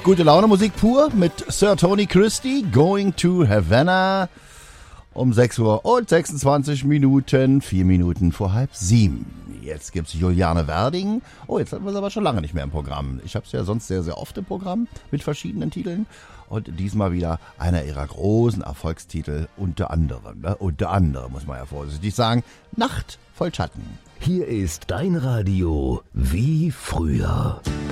Gute Laune Musik pur mit Sir Tony Christie, Going to Havana um 6 Uhr und 26 Minuten, 4 Minuten vor 6:30. Jetzt gibt's Juliane Werding. Oh, jetzt hatten wir sie aber schon lange nicht mehr im Programm. Ich habe es ja sonst sehr, sehr oft im Programm mit verschiedenen Titeln. Und diesmal wieder einer ihrer großen Erfolgstitel, unter anderem muss man ja vorsichtig sagen, Nacht voll Schatten. Hier ist dein Radio wie früher.